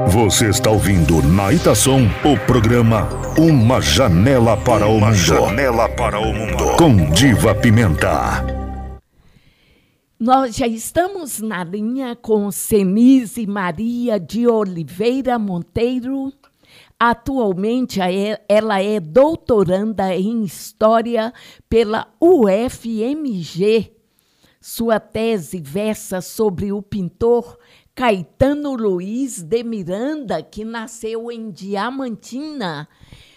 Você está ouvindo na Itação o programa Uma Janela para o Mundo. Uma Janela para o Mundo. Com Diva Pimenta. Nós já estamos na linha com Cenise Maria de Oliveira Monteiro. Atualmente, ela é doutoranda em História pela UFMG. Sua tese versa sobre o pintor Caetano Luiz de Miranda, que nasceu em Diamantina.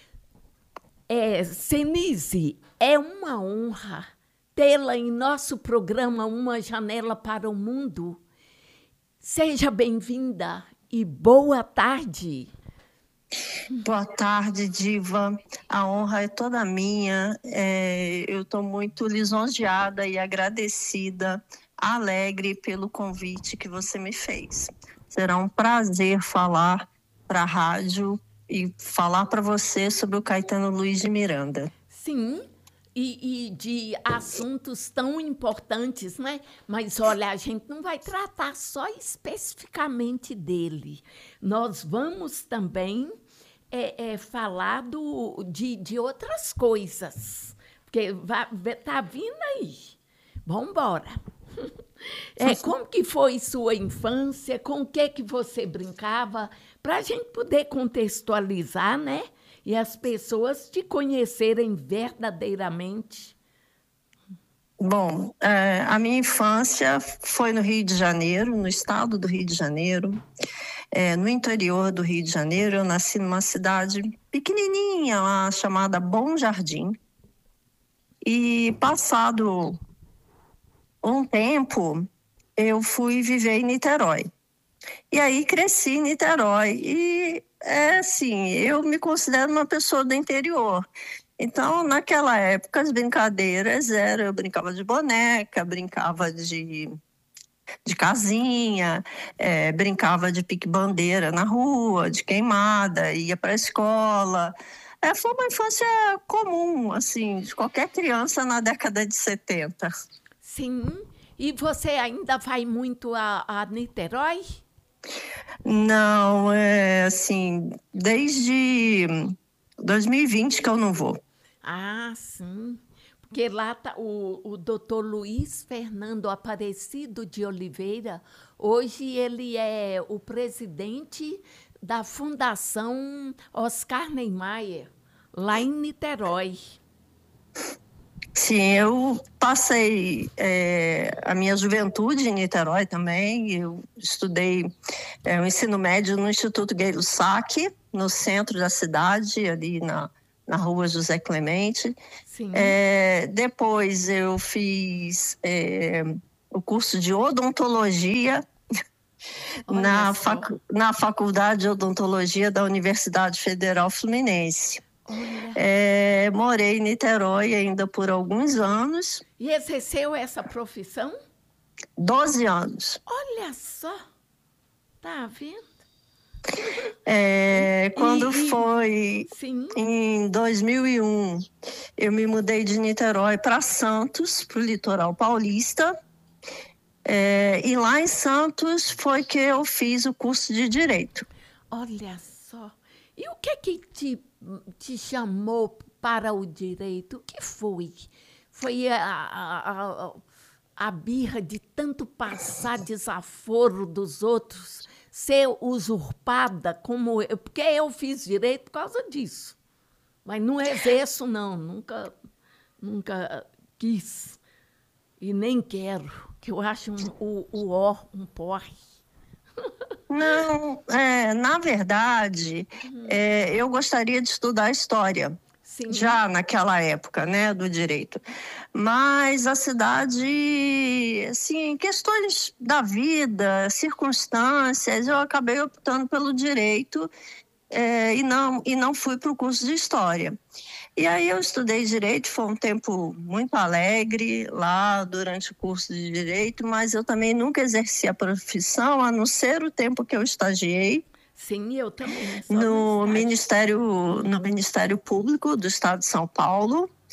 Cenise, é uma honra tê-la em nosso programa Uma Janela para o Mundo. Seja bem-vinda e boa tarde. Boa tarde, Diva. A honra é toda minha. Eu estou muito lisonjeada e agradecida, alegre pelo convite que você me fez. Será um prazer falar para a rádio e falar para você sobre o Caetano Luiz de Miranda. Sim, e de assuntos tão importantes, né? Mas, olha, a gente não vai tratar só especificamente dele. Nós vamos também falar de outras coisas, porque tá vindo aí. Vamos embora. Como que foi sua infância? Com o que você brincava? Para a gente poder contextualizar, né? E as pessoas te conhecerem verdadeiramente. Bom, a minha infância foi no Rio de Janeiro, no estado do Rio de Janeiro. No interior do Rio de Janeiro, eu nasci numa cidade pequenininha, chamada Bom Jardim. E passado um tempo, eu fui viver em Niterói. E aí cresci em Niterói. E, eu me considero uma pessoa do interior. Então, naquela época, as brincadeiras eram... Eu brincava de boneca, brincava de casinha, brincava de pique-bandeira na rua, de queimada, ia para a escola. Foi uma infância comum, assim, de qualquer criança na década de 70. Sim. E você ainda vai muito a Niterói? Não, desde 2020 que eu não vou. Ah, sim. Porque lá está o doutor Luiz Fernando Aparecido de Oliveira. Hoje ele é o presidente da Fundação Oscar Niemeyer, lá em Niterói. Sim, eu passei a minha juventude em Niterói também. Eu estudei o ensino médio no Instituto Gay-Lussac, no centro da cidade, ali na rua José Clemente. Sim. Depois eu fiz o curso de odontologia na Faculdade de Odontologia da Universidade Federal Fluminense. Morei em Niterói ainda por alguns anos. E exerceu essa profissão? 12 anos. Olha só, tá vendo? Quando foi sim. Em 2001, eu me mudei de Niterói para Santos, para o litoral paulista. E lá em Santos foi que eu fiz o curso de Direito. Olha só. E o que te chamou para o direito? O que foi? Foi a birra de tanto passar desaforo dos outros, ser usurpada como eu, porque eu fiz direito por causa disso. Mas não exerço, não. Nunca quis. E nem quero, que eu acho um porre. Não, na verdade, eu gostaria de estudar história. Sim. Já naquela época, né, do direito. Mas a cidade, assim, questões da vida, circunstâncias, eu acabei optando pelo direito e não fui para o curso de história. E aí eu estudei direito, foi um tempo muito alegre lá durante o curso de direito, mas eu também nunca exerci a profissão, a não ser o tempo que eu estagiei. Sim, eu também. No Ministério Público do Estado de São Paulo.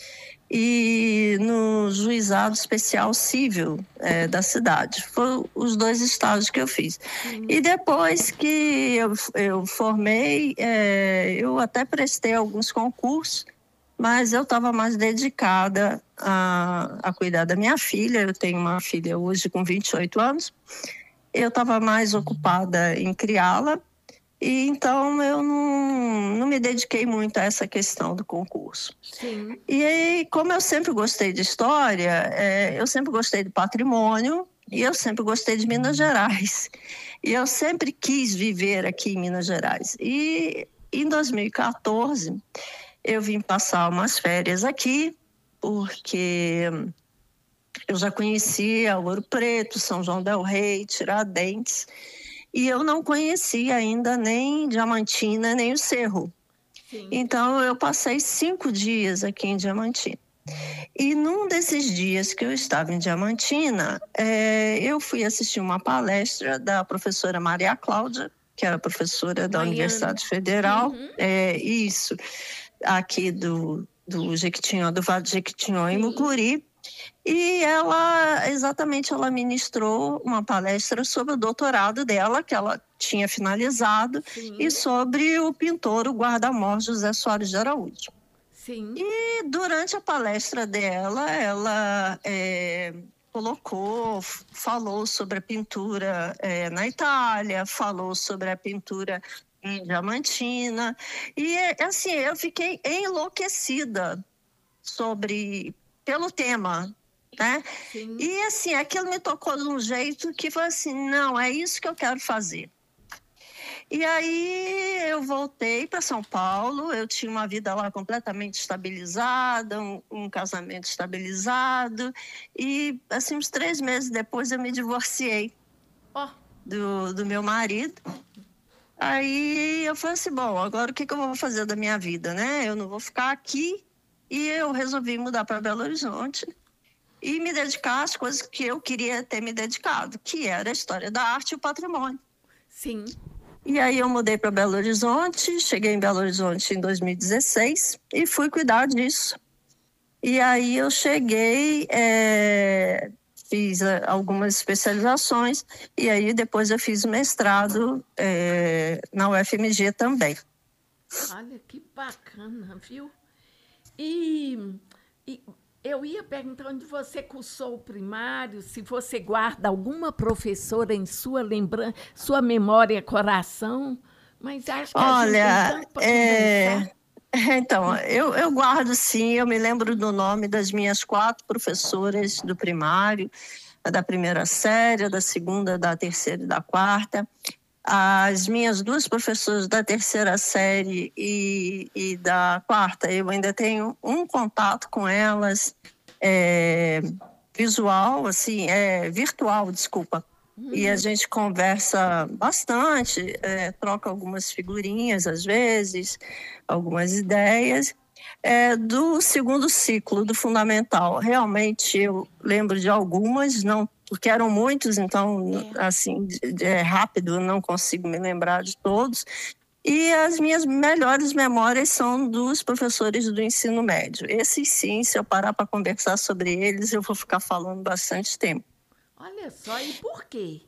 e no Juizado Especial Civil da cidade. Foram os 2 estágios que eu fiz. E depois que eu formei, eu até prestei alguns concursos, mas eu estava mais dedicada a cuidar da minha filha. Eu tenho uma filha hoje com 28 anos. Eu estava mais ocupada em criá-la, e então eu não me dediquei muito a essa questão do concurso. Sim. E aí, como eu sempre gostei de história, eu sempre gostei do patrimônio e eu sempre gostei de Minas Gerais. E eu sempre quis viver aqui em Minas Gerais. E em 2014, eu vim passar umas férias aqui, porque eu já conhecia Ouro Preto, São João del Rei, Tiradentes, e eu não conhecia ainda nem Diamantina, nem o Cerro. Sim. Então, eu passei 5 dias aqui em Diamantina. E num desses dias que eu estava em Diamantina, eu fui assistir uma palestra da professora Maria Cláudia, que era professora da Universidade Federal, isso, aqui do Jequitinhonha, do Vale do Jequitinhonha, em Mucuri. E ela ministrou uma palestra sobre o doutorado dela, que ela tinha finalizado, e sobre o pintor, o guarda-mor José Soares de Araújo. Sim. E durante a palestra dela, ela falou sobre a pintura na Itália, falou sobre a pintura em Diamantina. E, assim, eu fiquei enlouquecida pelo tema, né? Sim. E, assim, aquilo me tocou de um jeito que foi assim, não, é isso que eu quero fazer. E aí eu voltei para São Paulo, eu tinha uma vida lá completamente estabilizada, um casamento estabilizado, e, assim, uns 3 meses depois eu me divorciei do meu marido. Aí eu falei assim, bom, agora o que eu vou fazer da minha vida, né? Eu não vou ficar aqui. E eu resolvi mudar para Belo Horizonte e me dedicar às coisas que eu queria ter me dedicado, que era a história da arte e o patrimônio. Sim. E aí eu mudei para Belo Horizonte, cheguei em Belo Horizonte em 2016 e fui cuidar disso. E aí eu cheguei, fiz algumas especializações e aí depois eu fiz o mestrado na UFMG também. Olha que bacana, viu? E eu ia perguntar onde você cursou o primário, se você guarda alguma professora em sua lembrança, sua memória, coração, mas acho que a gente tem tanto para conversar. Então, eu guardo sim, eu me lembro do nome das minhas 4 professoras do primário, da primeira série, da segunda, da terceira e da quarta. As minhas 2 professoras da terceira série e da quarta, eu ainda tenho um contato com elas, virtual, desculpa. E a gente conversa bastante, troca algumas figurinhas às vezes, algumas ideias. Do segundo ciclo, do fundamental, realmente eu lembro de algumas, não, porque eram muitos, então, assim, rápido, não consigo me lembrar de todos. E as minhas melhores memórias são dos professores do ensino médio. Esses sim, se eu parar para conversar sobre eles, eu vou ficar falando bastante tempo. Olha só, e por quê?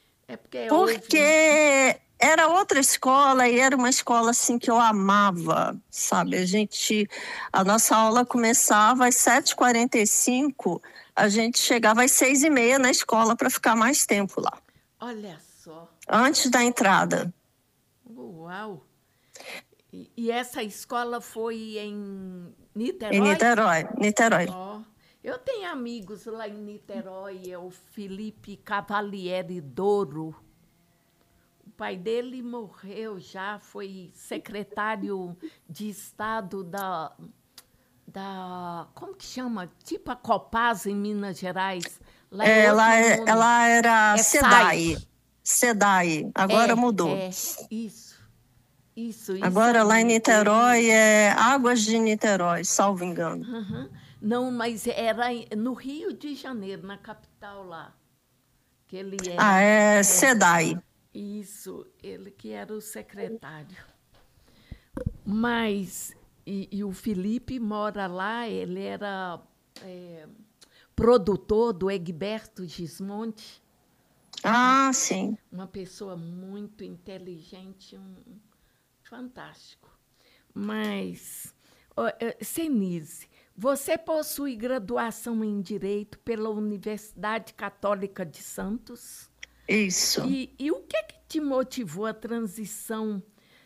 Porque era outra escola e era uma escola assim que eu amava, sabe? A nossa aula começava às 7h45, a gente chegava às 6h30 na escola para ficar mais tempo lá. Olha só. Antes da entrada. Uau! E essa escola foi em Niterói? Em Niterói. Oh. Eu tenho amigos lá em Niterói, é o Felipe Cavalieri Douro. O pai dele morreu já, foi secretário de Estado da como que chama? Tipo a Copasa em Minas Gerais. Ela era SEDAI, agora mudou. Isso. Agora lá em Niterói é Águas de Niterói, salvo engano. Não, mas era no Rio de Janeiro, na capital lá. Que ele era, é SEDAI. Isso, ele que era o secretário. Mas E o Felipe mora lá, ele era produtor do Egberto Gismonti. Ah, sim. Uma pessoa muito inteligente, fantástico. Mas, Senise, você possui graduação em Direito pela Universidade Católica de Santos? Isso. E o que te motivou a transição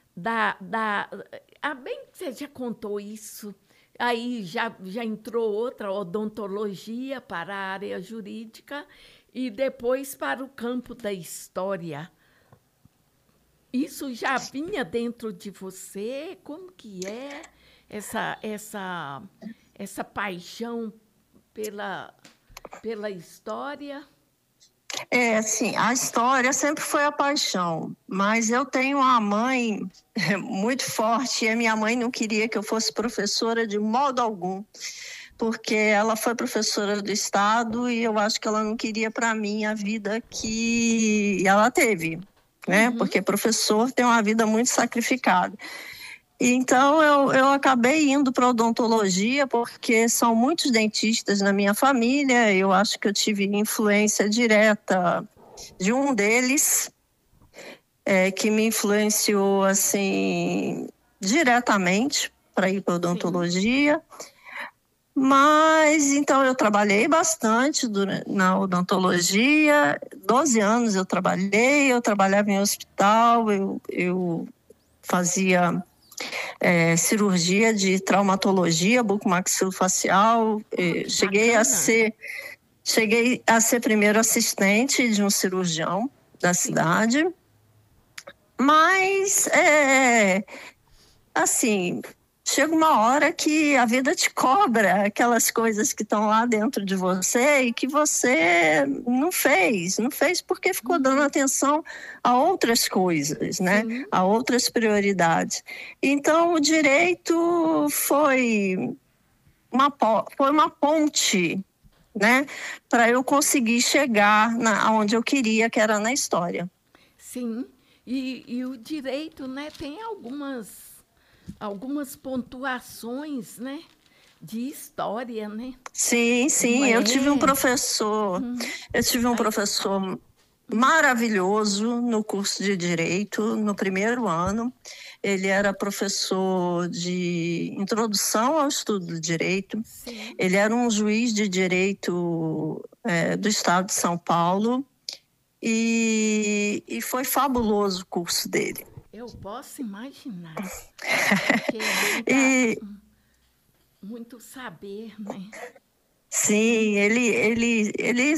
bem que você já contou isso, aí já entrou outra, odontologia para a área jurídica e depois para o campo da história. Isso já vinha dentro de você? Como que é essa paixão pela história? Assim, a história sempre foi a paixão, mas eu tenho uma mãe muito forte e a minha mãe não queria que eu fosse professora de modo algum, porque ela foi professora do Estado e eu acho que ela não queria para mim a vida que ela teve, né? Porque professor tem uma vida muito sacrificada. Então, eu acabei indo para odontologia porque são muitos dentistas na minha família. Eu acho que eu tive influência direta de um deles, que me influenciou assim diretamente para ir para odontologia. Mas, então, eu trabalhei bastante na odontologia. 12 anos eu trabalhava em hospital, eu fazia cirurgia de traumatologia, bucomaxilofacial. Cheguei a ser primeiro assistente de um cirurgião da cidade. Mas, assim, chega uma hora que a vida te cobra aquelas coisas que estão lá dentro de você e que você não fez porque ficou dando atenção a outras coisas, né? A outras prioridades. Então, o direito foi uma ponte, né? Para eu conseguir chegar aonde eu queria, que era na história. Sim, e o direito, né, tem algumas pontuações, né, de história, né? Sim, eu tive um professor, maravilhoso no curso de Direito, no primeiro ano. Ele era professor de introdução ao estudo do direito. Sim. Ele era um juiz de direito do estado de São Paulo e foi fabuloso o curso dele. Eu posso imaginar. Muito saber, né? Sim, ele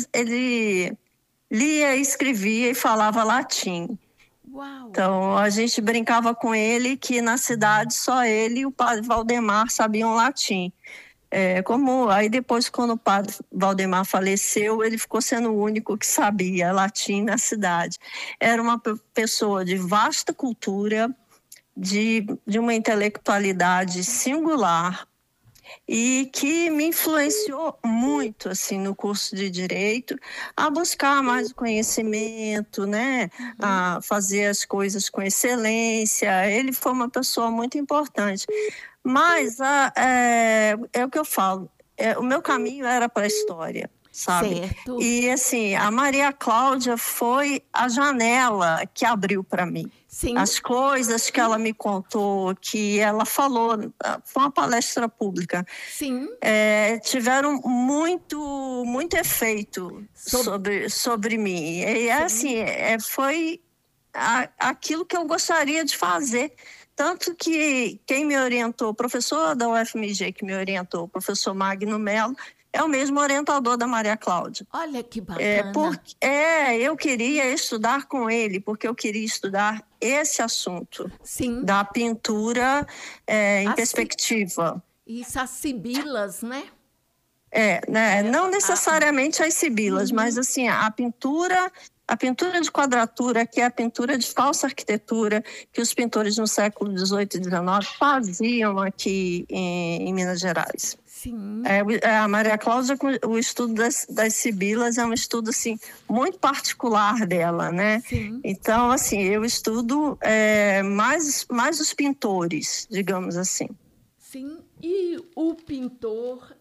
lia, escrevia e falava latim. Uau. Então, a gente brincava com ele que na cidade só ele e o padre Valdemar sabiam latim. Aí depois, quando o padre Valdemar faleceu, ele ficou sendo o único que sabia latim na cidade. Era uma pessoa de vasta cultura, de uma intelectualidade singular, e que me influenciou muito assim no curso de Direito a buscar mais conhecimento, né? A fazer as coisas com excelência. Ele foi uma pessoa muito importante. Mas é o que eu falo, o meu caminho era para a história, sabe? Certo. E assim, a Maria Cláudia foi a janela que abriu para mim. Sim. As coisas que ela me contou, que ela falou, foi uma palestra pública. Sim. Tiveram muito efeito sobre mim. E assim, foi aquilo que eu gostaria de fazer. Tanto que quem me orientou, o professor da UFMG que me orientou, o professor Magno Mello, é o mesmo orientador da Maria Cláudia. Olha que bacana. Eu queria estudar com ele, porque eu queria estudar esse assunto. Sim. Da pintura em perspectiva. Isso, as sibilas, né? Não necessariamente as sibilas, mas assim, a pintura de quadratura, que é a pintura de falsa arquitetura, que os pintores no século XVIII e XIX faziam aqui em Minas Gerais. Sim. A Maria Cláudia, o estudo das sibilas é um estudo assim, muito particular dela, né? Sim. Então, assim, eu estudo mais os pintores, digamos assim. Sim, e o pintor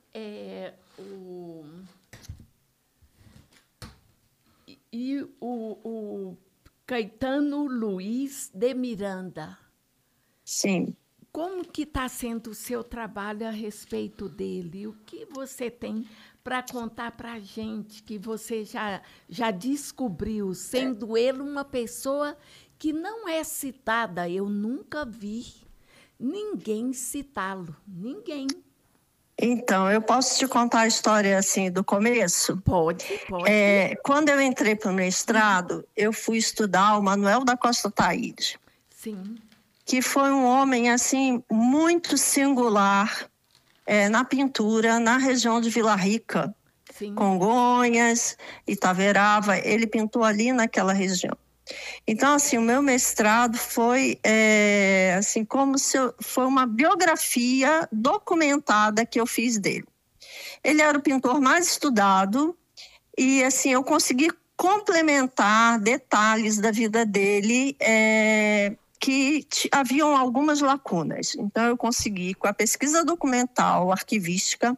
o Caetano Luiz de Miranda. Sim. Como que está sendo o seu trabalho a respeito dele? O que você tem para contar para a gente que você já descobriu, sendo ele uma pessoa que não é citada? Eu nunca vi ninguém citá-lo, ninguém. Então, eu posso te contar a história assim do começo? Pode. Quando eu entrei para o mestrado, eu fui estudar o Manuel da Costa Taide. Sim. Que foi um homem assim muito singular na pintura na região de Vila Rica, Sim. Congonhas, Itaverava. Ele pintou ali naquela região. Então, assim, o meu mestrado foi assim como se foi uma biografia documentada que eu fiz dele. Ele era o pintor mais estudado e assim eu consegui complementar detalhes da vida dele que haviam algumas lacunas. Então, eu consegui, com a pesquisa documental, arquivística,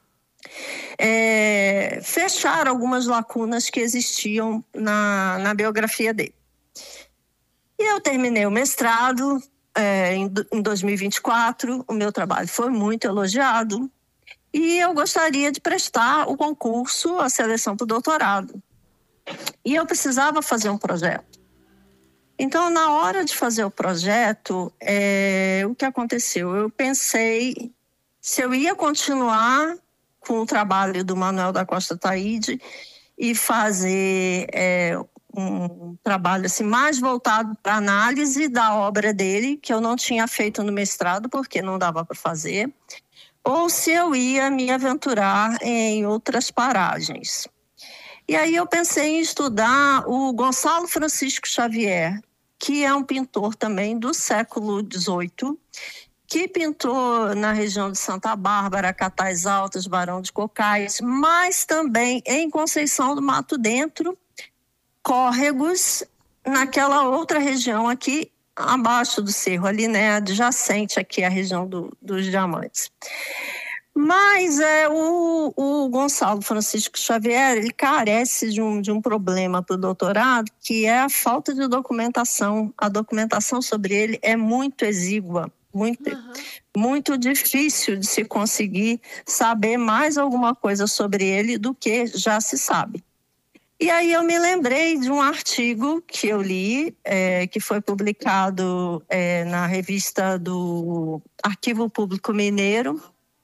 fechar algumas lacunas que existiam na biografia dele. E eu terminei o mestrado em 2024, o meu trabalho foi muito elogiado, e eu gostaria de prestar o concurso, a seleção para o doutorado. E eu precisava fazer um projeto. Então, na hora de fazer o projeto, o que aconteceu? Eu pensei se eu ia continuar com o trabalho do Manuel da Costa Taide e fazer um trabalho assim, mais voltado para a análise da obra dele, que eu não tinha feito no mestrado, porque não dava para fazer, ou se eu ia me aventurar em outras paragens. E aí eu pensei em estudar o Gonçalo Francisco Xavier, que é um pintor também do século XVIII, que pintou na região de Santa Bárbara, Catais Altas, Barão de Cocais, mas também em Conceição do Mato Dentro, Córregos, naquela outra região aqui abaixo do cerro, ali, né, adjacente aqui à região dos Diamantes. Mas o Gonçalo Francisco Xavier, ele carece de um problema para o doutorado, que é a falta de documentação. A documentação sobre ele é muito exígua, muito difícil de se conseguir saber mais alguma coisa sobre ele do que já se sabe. E aí eu me lembrei de um artigo que eu li, que foi publicado na revista do Arquivo Público Mineiro,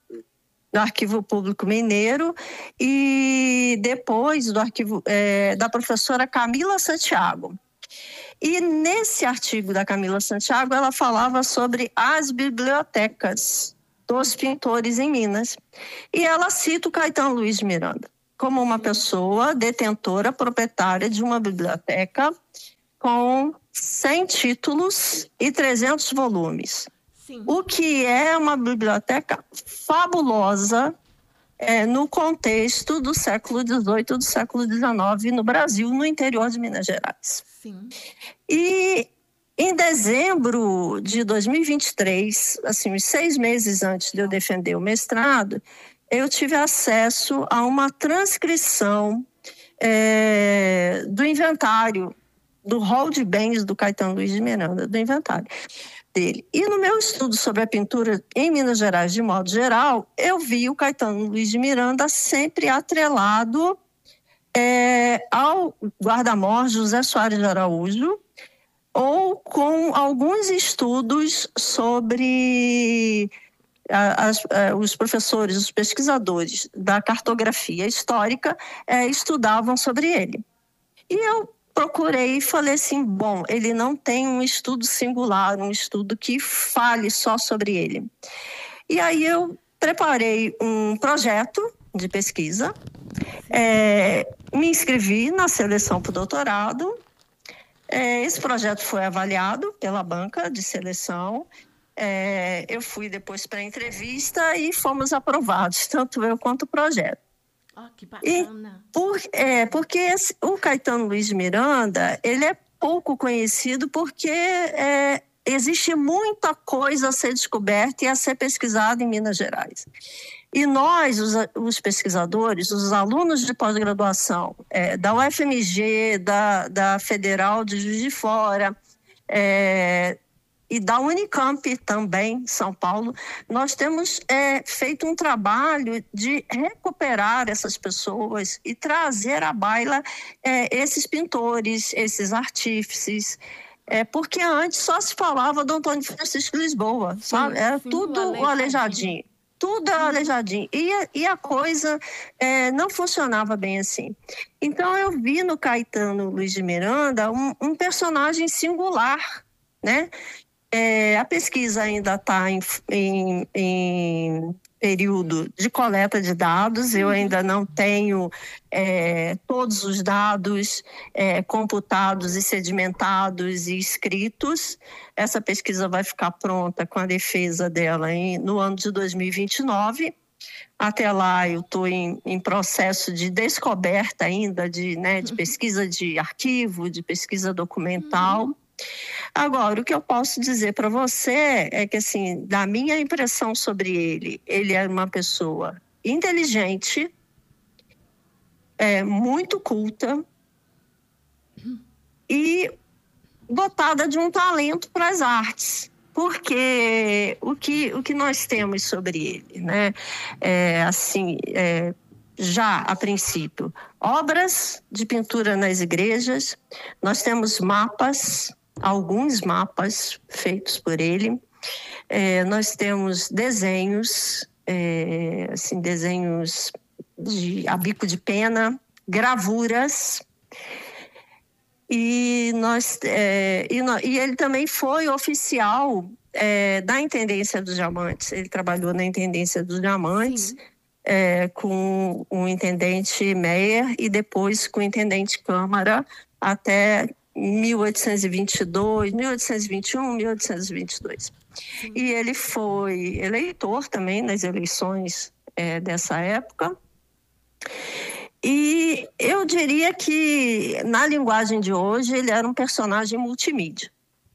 e depois do arquivo da professora Camila Santiago. E nesse artigo da Camila Santiago, ela falava sobre as bibliotecas dos pintores em Minas. E ela cita o Caetano Luiz de Miranda como uma pessoa detentora, proprietária de uma biblioteca com 100 títulos e 300 volumes. Sim. O que é uma biblioteca fabulosa no contexto do século XVIII, do século XIX, no Brasil, no interior de Minas Gerais. Sim. E em dezembro de 2023, assim, uns 6 meses antes de eu defender o mestrado, eu tive acesso a uma transcrição do inventário, do rol de bens do Caetano Luiz de Miranda, do inventário dele. E no meu estudo sobre a pintura em Minas Gerais, de modo geral, eu vi o Caetano Luiz de Miranda sempre atrelado ao guarda-mor José Soares de Araújo, ou com alguns estudos sobre os professores, os pesquisadores da cartografia histórica estudavam sobre ele. E eu procurei e falei assim, bom, ele não tem um estudo singular, um estudo que fale só sobre ele. E aí eu preparei um projeto de pesquisa, me inscrevi na seleção para o doutorado. Esse projeto foi avaliado pela banca de seleção. Eu fui depois para a entrevista e fomos aprovados, tanto eu quanto o projeto. Que bacana. Porque o Caetano Luiz de Miranda, ele é pouco conhecido porque existe muita coisa a ser descoberta e a ser pesquisada em Minas Gerais. E nós, os pesquisadores, os alunos de pós-graduação da UFMG, da Federal de Juiz de Fora, e da Unicamp também, São Paulo, nós temos feito um trabalho de recuperar essas pessoas e trazer à baila esses pintores, esses artífices, porque antes só se falava do Antônio Francisco Lisboa, sabe? Era tudo o Aleijadinho. Tudo aleijadinho. E a coisa não funcionava bem assim. Então, eu vi no Caetano Luiz de Miranda um personagem singular, né? A pesquisa ainda está em período de coleta de dados, eu ainda não tenho todos os dados computados e sedimentados e escritos. Essa pesquisa vai ficar pronta com a defesa dela no ano de 2029. Até lá eu estou em processo de descoberta ainda, de pesquisa de arquivo, de pesquisa documental. Agora, o que eu posso dizer para você é que, assim, da minha impressão sobre ele é uma pessoa inteligente, muito culta e dotada de um talento para as artes. Porque o que nós temos sobre ele, né? Já a princípio, obras de pintura nas igrejas, nós temos mapas, alguns mapas feitos por ele. Nós temos desenhos, desenhos a bico de pena, gravuras. E ele também foi oficial da Intendência dos Diamantes. Ele trabalhou na Intendência dos Diamantes com o intendente Meyer e depois com o intendente Câmara até 1822, 1821, 1822. Sim. E ele foi eleitor também nas eleições dessa época. E eu diria que, na linguagem de hoje, ele era um personagem multimídia.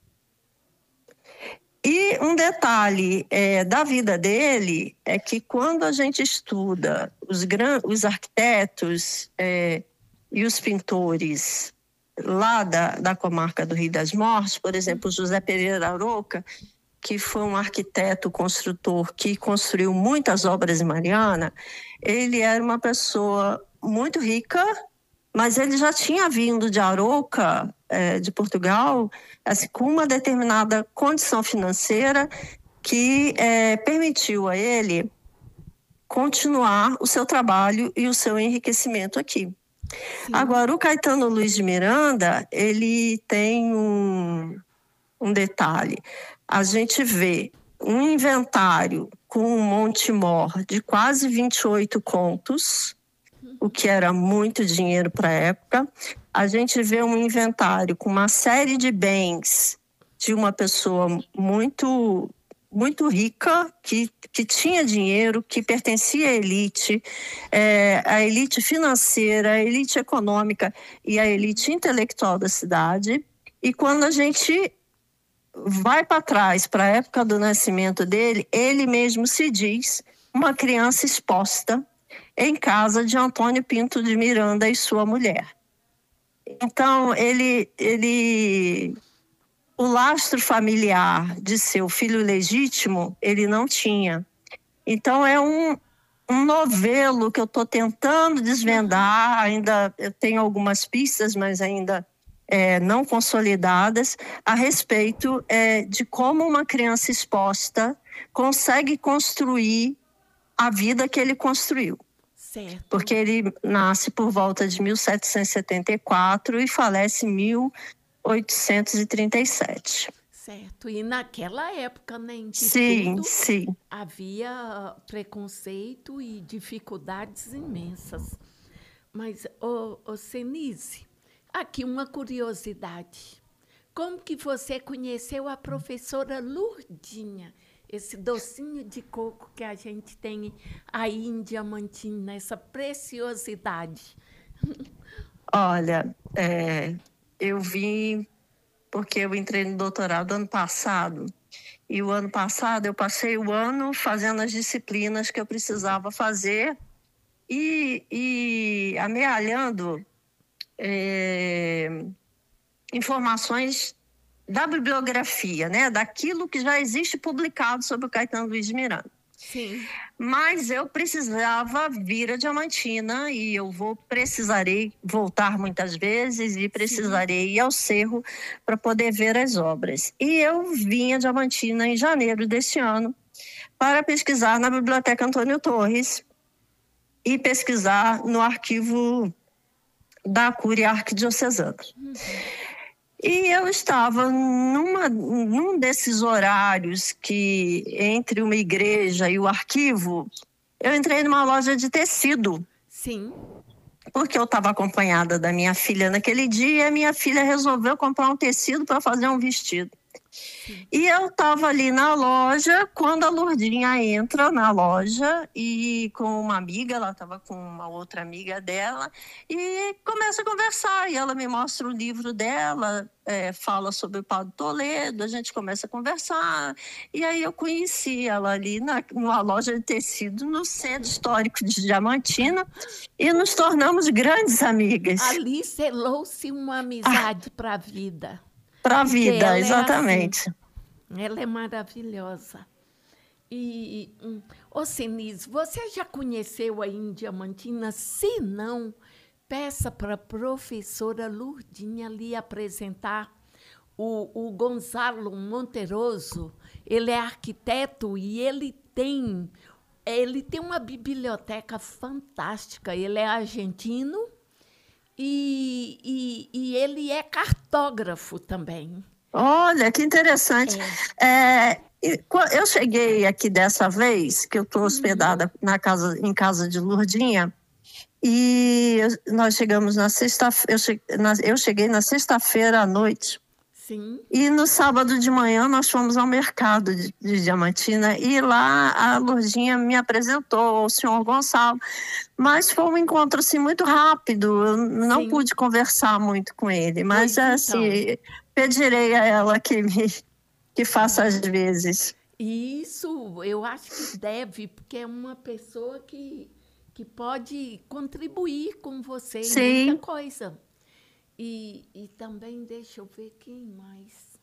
E um detalhe da vida dele é que, quando a gente estuda os arquitetos e os pintores lá da comarca do Rio das Mortes, por exemplo, José Pereira Aroca, que foi um arquiteto construtor que construiu muitas obras em Mariana, ele era uma pessoa muito rica, mas ele já tinha vindo de Aroca, de Portugal, assim, com uma determinada condição financeira que permitiu a ele continuar o seu trabalho e o seu enriquecimento aqui. Sim. Agora, o Caetano Luiz de Miranda, ele tem um detalhe. A gente vê um inventário com um Monte-Mor de quase 28 contos, o que era muito dinheiro para a época. A gente vê um inventário com uma série de bens de uma pessoa muito, muito rica, que tinha dinheiro, que pertencia à elite financeira, à elite econômica e à elite intelectual da cidade. E quando a gente vai para trás, para a época do nascimento dele, ele mesmo se diz uma criança exposta em casa de Antônio Pinto de Miranda e sua mulher. Então, o lastro familiar de seu filho legítimo, ele não tinha. Então, é um novelo que eu estou tentando desvendar, ainda eu tenho algumas pistas, mas ainda não consolidadas, a respeito de como uma criança exposta consegue construir a vida que ele construiu. Certo. Porque ele nasce por volta de 1774 e falece em 1837. Certo. E naquela época, né, em que sim, tudo sim. havia preconceito e dificuldades imensas. Mas, Senise, aqui uma curiosidade. Como que você conheceu a professora Lurdinha? Esse docinho de coco que a gente tem aí em Diamantina, essa preciosidade. Olha, eu vim porque eu entrei no doutorado ano passado. E o ano passado eu passei o ano fazendo as disciplinas que eu precisava fazer e amealhando informações da bibliografia, né? Daquilo que já existe publicado sobre o Caetano Luiz de Miranda. Sim. Mas eu precisava vir a Diamantina e precisarei voltar muitas vezes e precisarei ir ao Cerro para poder ver as obras. E eu vim a Diamantina em janeiro deste ano para pesquisar na Biblioteca Antônio Torres e pesquisar no arquivo da Cúria Arquidiocesana. E eu estava num desses horários que, entre uma igreja e o arquivo, eu entrei numa loja de tecido. Sim. Porque eu estava acompanhada da minha filha naquele dia e a minha filha resolveu comprar um tecido para fazer um vestido. E eu estava ali na loja, quando a Lourdinha entra na loja e com uma amiga, ela estava com uma outra amiga dela, e começa a conversar. E ela me mostra o livro dela, fala sobre o Padre Toledo, a gente começa a conversar. E aí eu conheci ela ali numa loja de tecido no Centro Histórico de Diamantina e nos tornamos grandes amigas. Ali selou-se uma amizade para a vida. Para a vida, exatamente. Assim, ela é maravilhosa. E, Senise, você já conheceu aí em Diamantina? Se não, peça para a professora Lourdinha lhe apresentar o Gonzalo Monteroso. Ele é arquiteto e ele tem uma biblioteca fantástica. Ele é argentino. E ele é cartógrafo também. Olha, que interessante. Eu cheguei aqui dessa vez, que eu estou hospedada em casa de Lourdinha, e nós chegamos na sexta-feira. Eu cheguei na sexta-feira à noite. Sim. E no sábado de manhã nós fomos ao mercado de Diamantina e lá a Lourdinha me apresentou ao senhor Gonçalo, mas foi um encontro assim, muito rápido, eu não pude conversar muito com ele, mas assim, pedirei a ela que faça às vezes. Isso, eu acho que deve, porque é uma pessoa que pode contribuir com você em muita coisa. E também, deixa eu ver quem mais.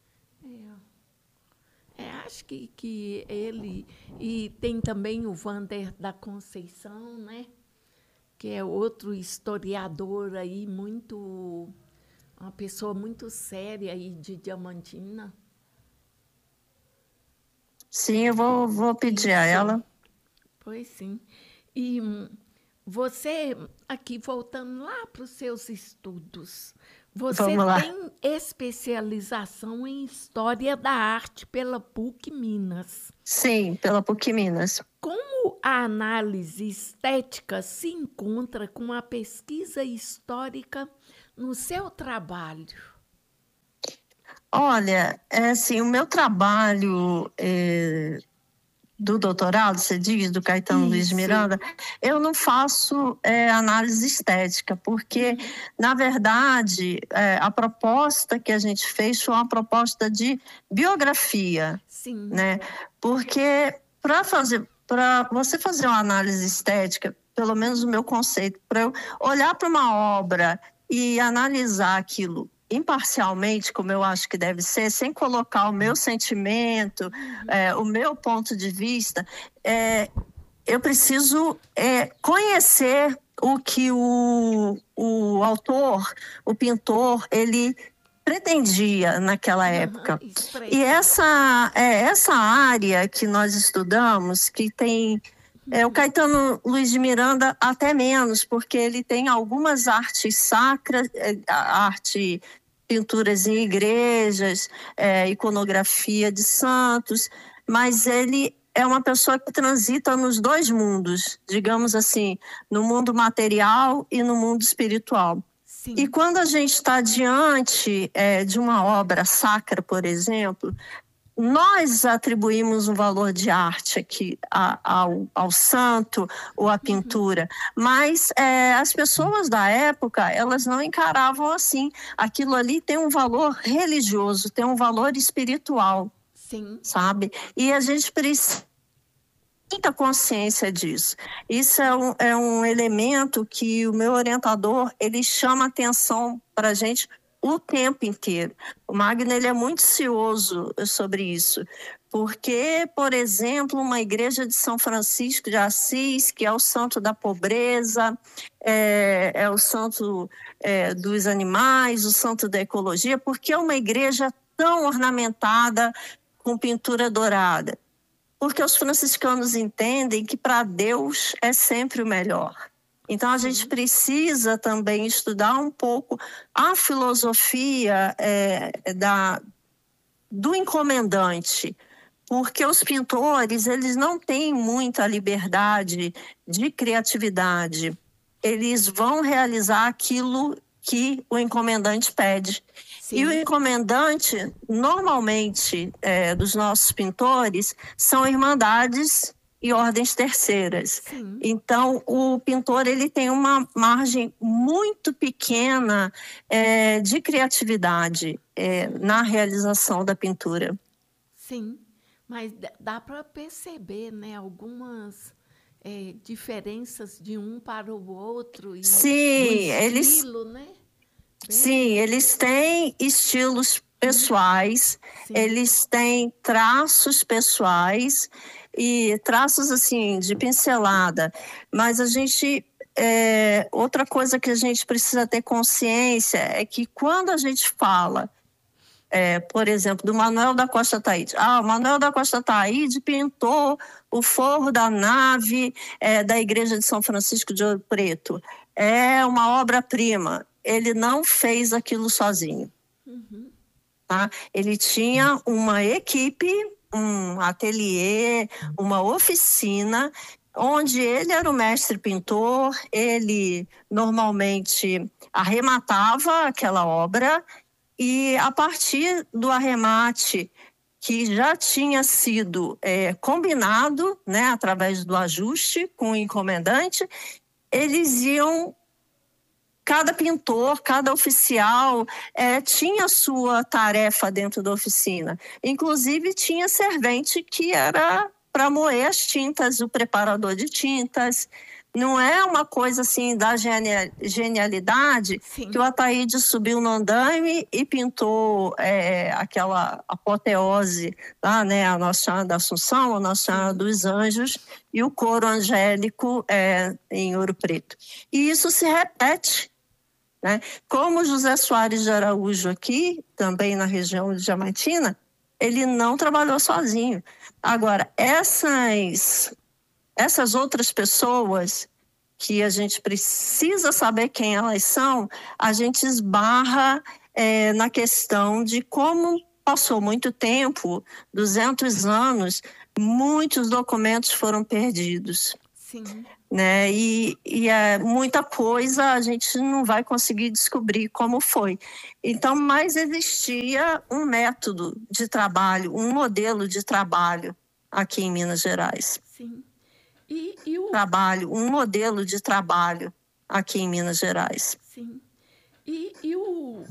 Acho que ele... E tem também o Wander da Conceição, né? Que é outro historiador aí, uma pessoa muito séria aí de Diamantina. Sim, eu vou pedir a ela. Pois sim. E... Você, aqui voltando lá para os seus estudos, você tem especialização em História da Arte pela PUC Minas. Sim, pela PUC Minas. Como a análise estética se encontra com a pesquisa histórica no seu trabalho? Olha, assim, o meu trabalho... do doutorado, você diz, do Caetano Luiz de Miranda, eu não faço análise estética, porque, na verdade, a proposta que a gente fez foi uma proposta de biografia. Sim. Né? Porque, para você fazer uma análise estética, pelo menos o meu conceito, para eu olhar para uma obra e analisar aquilo imparcialmente, como eu acho que deve ser, sem colocar o meu sentimento, o meu ponto de vista, eu preciso conhecer o que o autor, o pintor, ele pretendia naquela época. E essa área que nós estudamos, que tem... o Caetano Luiz de Miranda até menos, porque ele tem algumas artes sacras, pinturas em igrejas, iconografia de santos, mas ele é uma pessoa que transita nos dois mundos, digamos assim, no mundo material e no mundo espiritual. Sim. E quando a gente está diante de uma obra sacra, por exemplo, nós atribuímos um valor de arte aqui ao santo ou à pintura, mas as pessoas da época, elas não encaravam assim. Aquilo ali tem um valor religioso, tem um valor espiritual, Sim. sabe? E a gente precisa muita consciência disso. Isso é um elemento que o meu orientador, ele chama atenção para a gente o tempo inteiro. O Magno, ele é muito cioso sobre isso, porque, por exemplo, uma igreja de São Francisco de Assis, que é o santo da pobreza, é o santo dos animais, o santo da ecologia, porque é uma igreja tão ornamentada com pintura dourada? Porque os franciscanos entendem que para Deus é sempre o melhor. Então, a gente precisa também estudar um pouco a filosofia do encomendante, porque os pintores, eles não têm muita liberdade de criatividade. Eles vão realizar aquilo que o encomendante pede. Sim. E o encomendante, normalmente, dos nossos pintores, são irmandades e ordens terceiras. Sim. Então, o pintor, ele tem uma margem muito pequena de criatividade na realização da pintura. Sim, mas dá para perceber, né, algumas diferenças de um para o outro. E sim, do estilo, né? Sim, eles têm estilos pessoais, eles têm traços pessoais e traços assim de pincelada, mas a gente outra coisa que a gente precisa ter consciência é que quando a gente fala, por exemplo, do Manuel da Costa Taide, o Manuel da Costa Taide pintou o forro da nave da igreja de São Francisco de Ouro Preto, é uma obra-prima. Ele não fez aquilo sozinho. Uhum. Tá? Ele tinha uma equipe, um ateliê, uma oficina, onde ele era o mestre pintor, ele normalmente arrematava aquela obra e, a partir do arremate que já tinha sido combinado, né, através do ajuste com o encomendante, eles iam... Cada pintor, cada oficial tinha a sua tarefa dentro da oficina. Inclusive, tinha servente que era para moer as tintas, o preparador de tintas. Não é uma coisa assim da genialidade. Sim. Que o Ataíde subiu no andaime e pintou aquela apoteose lá, né? A Nossa Senhora da Assunção, a Nossa Senhora dos Anjos e o coro angélico em Ouro Preto. E isso se repete. Né? Como José Soares de Araújo aqui, também na região de Diamantina, ele não trabalhou sozinho. Agora, essas outras pessoas que a gente precisa saber quem elas são, a gente esbarra na questão de como passou muito tempo, 200 anos, muitos documentos foram perdidos. Sim. Né? E muita coisa a gente não vai conseguir descobrir como foi. Então, mas existia um método de trabalho, um modelo de trabalho aqui em Minas Gerais. Sim. Um modelo de trabalho aqui em Minas Gerais. Sim. E o